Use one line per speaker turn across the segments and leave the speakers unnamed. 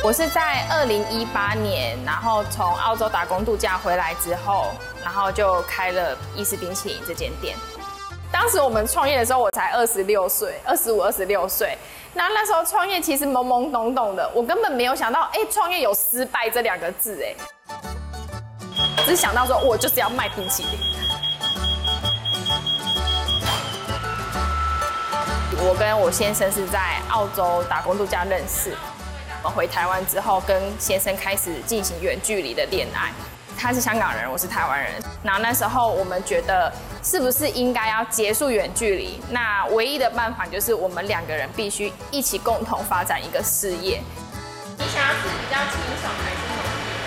我是在2018年，然后从澳洲打工度假回来之后，然后就开了意式冰淇淋这间店。当时我们创业的时候，我才26岁，25、26岁。那时候创业其实懵懵懂懂的，我根本没有想到，创业有失败这2个字，只想到说我就是要卖冰淇淋。我跟我先生是在澳洲打工度假认识。我回台湾之后，跟先生开始进行远距离的恋爱。他是香港人，我是台湾人。然后那时候我们觉得，是不是应该要结束远距离？那唯一的办法就是我们2个人必须一起共同发展一个事业。
你想要是比较清爽还是浓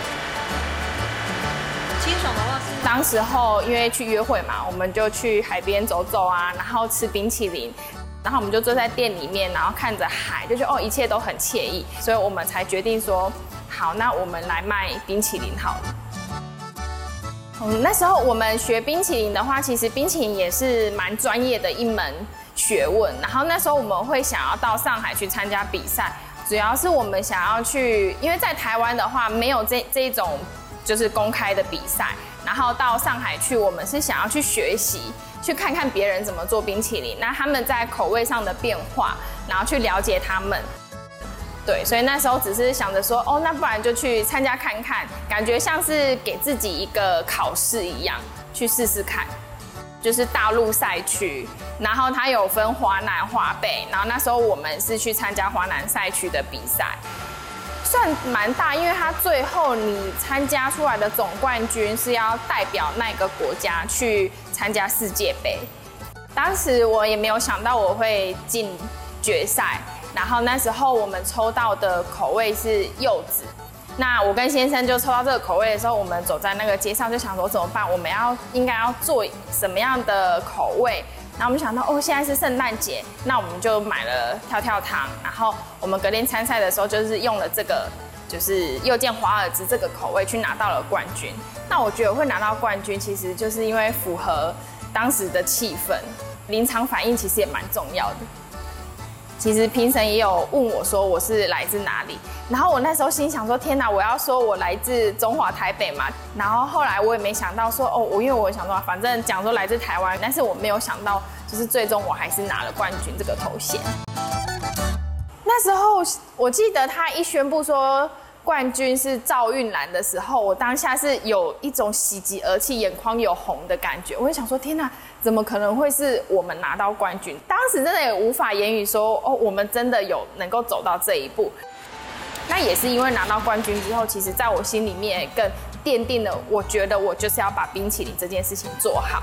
郁？清爽的话是
当时候因为去约会嘛，我们就去海边走走啊，然后吃冰淇淋。然后我们就坐在店里面，然后看着海，就觉得一切都很惬意，所以我们才决定说，好，那我们来卖冰淇淋好了。那时候我们学冰淇淋的话，其实冰淇淋也是蛮专业的一门学问。然后那时候我们会想要到上海去参加比赛，主要是我们想要去，因为在台湾的话没有这一种就是公开的比赛，然后到上海去，我们是想要去学习。去看看别人怎么做冰淇淋，那他们在口味上的变化，然后去了解他们。对，所以那时候只是想着说，那不然就去参加看看，感觉像是给自己一个考试一样，去试试看。就是大陆赛区，然后它有分华南、华北，然后那时候我们是去参加华南赛区的比赛。算蛮大，因为它最后你参加出来的总冠军是要代表那个国家去参加世界杯。当时我也没有想到我会进决赛，然后那时候我们抽到的口味是柚子。那我跟先生就抽到这个口味的时候，我们走在那个街上就想说怎么办？我们应该要做什么样的口味？然后我们想到现在是圣诞节，那我们就买了跳跳糖，然后我们隔天参赛的时候就是用了这个，就是又见华尔兹这个口味去拿到了冠军。那我觉得会拿到冠军，其实就是因为符合当时的气氛，临场反应其实也蛮重要的。其实评审也有问我说我是来自哪里，然后我那时候心想说天哪，我要说我来自中华台北嘛，然后后来我也没想到说因为我想说反正讲说来自台湾，但是我没有想到就是最终我还是拿了冠军这个头衔。那时候我记得他一宣布说冠军是赵韵兰的时候，我当下是有一种喜极而泣、眼眶有红的感觉。我就想说，天哪，怎么可能会是我们拿到冠军？当时真的也无法言语说，我们真的有能够走到这一步。那也是因为拿到冠军之后，其实在我心里面更奠定了，我觉得我就是要把冰淇淋这件事情做好。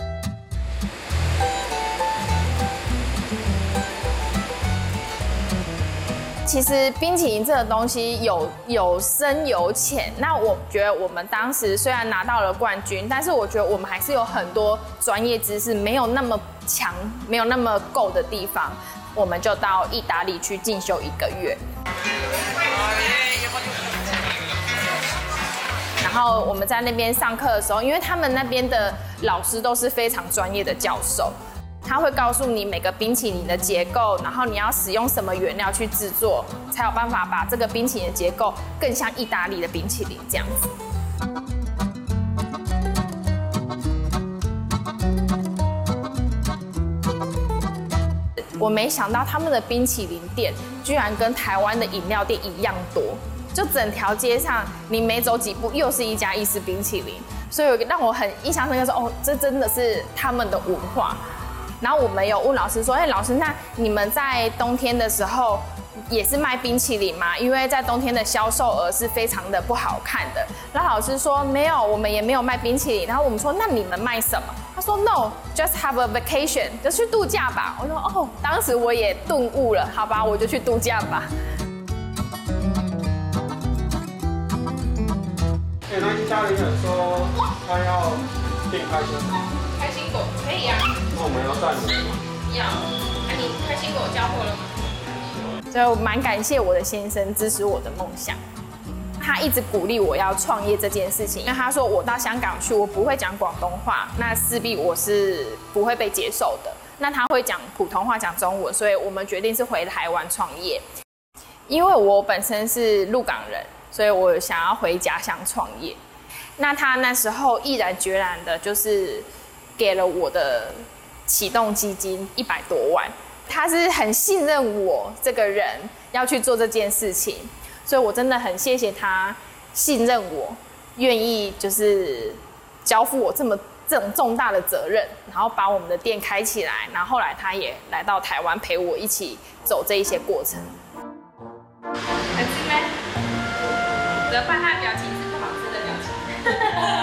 其实冰淇淋这个东西有深有浅，那我觉得我们当时虽然拿到了冠军，但是我觉得我们还是有很多专业知识没有那么强、没有那么够的地方，我们就到意大利去进修1个月。然后我们在那边上课的时候，因为他们那边的老师都是非常专业的教授。他会告诉你每个冰淇淋的结构，然后你要使用什么原料去制作，才有办法把这个冰淇淋的结构更像意大利的冰淇淋这样子。我没想到他们的冰淇淋店居然跟台湾的饮料店一样多，就整条街上你每走几步又是一家意式冰淇淋，所以让我很印象深刻说，这真的是他们的文化。然后我们有问老师说，老师，那你们在冬天的时候也是卖冰淇淋吗？因为在冬天的销售额是非常的不好看的。然后老师说没有，我们也没有卖冰淇淋。然后我们说那你们卖什么？他说 No, just have a vacation， 就去度假吧。我说当时我也顿悟了，好吧，我就去度假吧。
那家里人说他要变开心果，
开心果可以啊。
那我们要带你吗？
要。你开心果交货了吗？
所以我蛮感谢我的先生支持我的梦想，他一直鼓励我要创业这件事情，因为他说我到香港去，我不会讲广东话，那势必我是不会被接受的。那他会讲普通话、讲中文，所以我们决定是回台湾创业。 因为我本身是鹿港人，所以我想要回家乡创业。那他那时候毅然决然的，就是给了我的启动基金100多万。他是很信任我这个人要去做这件事情，所以我真的很谢谢他信任我，愿意就是交付我这种重大的责任，然后把我们的店开起来。然后后来他也来到台湾陪我一起走这一些过程。
好吃吗？只要看他的表情是不好吃的表情。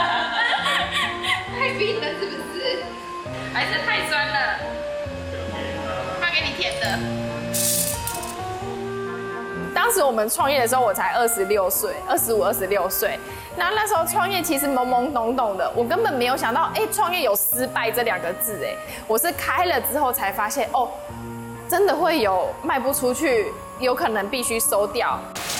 太冰了是不是？还是太酸了？他给你甜的。
当时我们创业的时候，我才26岁，25、26岁。那时候创业其实懵懵懂懂的，我根本没有想到，创业有失败这2个字，我是开了之后才发现，真的会有卖不出去，有可能必须收掉。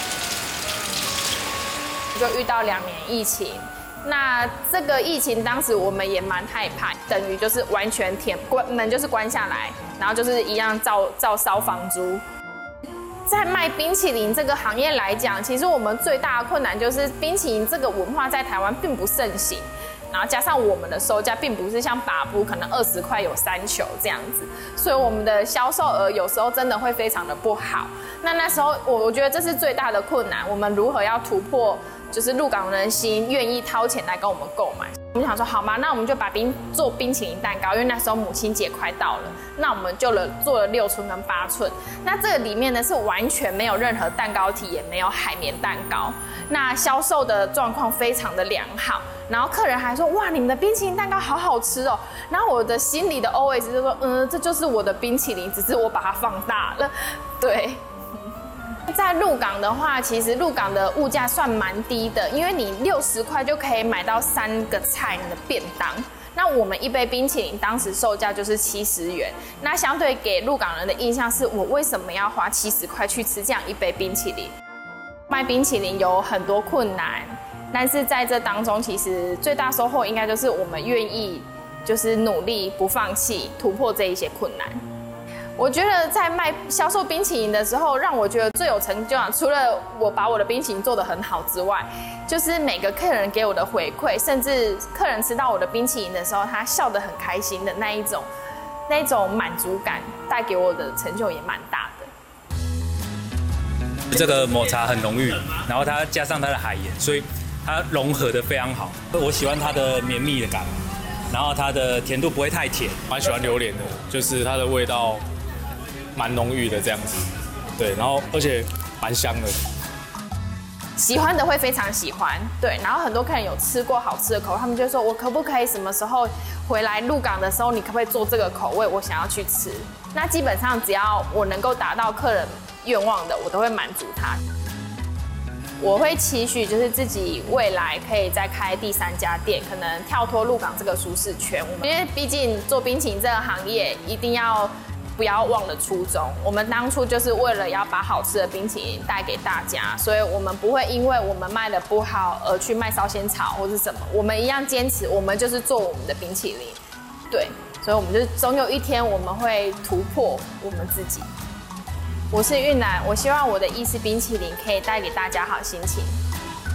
就遇到2年疫情，那这个疫情当时我们也蛮害怕，等于就是完全门就是关下来，然后就是一样照烧房租。在卖冰淇淋这个行业来讲，其实我们最大的困难就是冰淇淋这个文化在台湾并不盛行，然后加上我们的售价并不是像把布可能20块有3球这样子，所以我们的销售额有时候真的会非常的不好。那时候我觉得这是最大的困难，我们如何要突破，就是鹿港人心愿意掏钱来跟我们购买。我们想说好吗？那我们就把做冰淇淋蛋糕，因为那时候母亲节快到了，那我们就做了6寸跟8寸。那这个里面呢是完全没有任何蛋糕体，也没有海绵蛋糕。那销售的状况非常的良好，然后客人还说哇，你们的冰淇淋蛋糕好好吃哦。然后我的心里的 OS 就说，这就是我的冰淇淋，只是我把它放大了。对。在鹿港的话，其实鹿港的物价算蛮低的，因为你60块就可以买到3个菜的便当。那我们一杯冰淇淋当时售价就是70元，那相对给鹿港人的印象是我为什么要花70块去吃这样一杯冰淇淋？卖冰淇淋有很多困难，但是在这当中，其实最大收获应该就是我们愿意就是努力不放弃，突破这一些困难。我觉得在销售冰淇淋的时候，让我觉得最有成就感，除了我把我的冰淇淋做得很好之外，就是每个客人给我的回馈，甚至客人吃到我的冰淇淋的时候，他笑得很开心的那一种满足感，带给我的成就也蛮大的。
这个抹茶很浓郁，然后它加上它的海盐，所以它融合得非常好。我喜欢它的绵密的感，然后它的甜度不会太甜。
蛮喜欢榴莲的，就是它的味道蛮浓郁的这样子，对，然后而且蛮香的。
喜欢的会非常喜欢，对，然后很多客人有吃过好吃的口味，他们就说我可不可以什么时候回来鹿港的时候，你可不可以做这个口味，我想要去吃。那基本上只要我能够达到客人愿望的，我都会满足他。我会期许就是自己未来可以再开第3家店，可能跳脱鹿港这个舒适圈，因为毕竟做冰淇淋这个行业一定要不要忘了初衷，我们当初就是为了要把好吃的冰淇淋带给大家，所以我们不会因为我们卖的不好而去卖烧仙草或是什么，我们一样坚持，我们就是做我们的冰淇淋，对，所以我们就总有一天我们会突破我们自己。我是韵兰，我希望我的意式冰淇淋可以带给大家好心情。